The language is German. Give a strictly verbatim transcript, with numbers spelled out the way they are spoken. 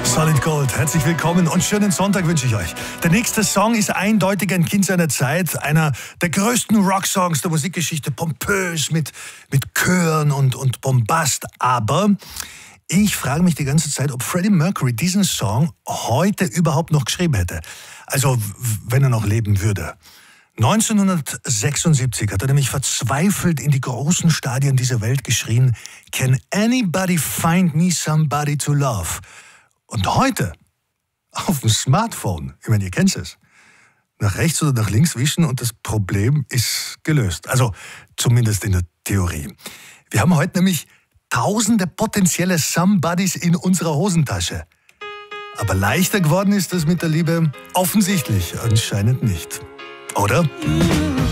Solid Gold, herzlich willkommen und schönen Sonntag wünsche ich euch. Der nächste Song ist eindeutig ein Kind seiner Zeit, einer der größten Rocksongs der Musikgeschichte, pompös mit, mit Chören und, und Bombast. Aber ich frage mich die ganze Zeit, ob Freddie Mercury diesen Song heute überhaupt noch geschrieben hätte. Also, wenn er noch leben würde. neunzehnhundertsechsundsiebzig hat er nämlich verzweifelt in die großen Stadien dieser Welt geschrien: Can anybody find me somebody to love? Und heute, auf dem Smartphone, ich meine, ihr kennt es, nach rechts oder nach links wischen und das Problem ist gelöst. Also zumindest in der Theorie. Wir haben heute nämlich tausende potenzielle Somebodies in unserer Hosentasche. Aber leichter geworden ist das mit der Liebe offensichtlich anscheinend nicht. Oder?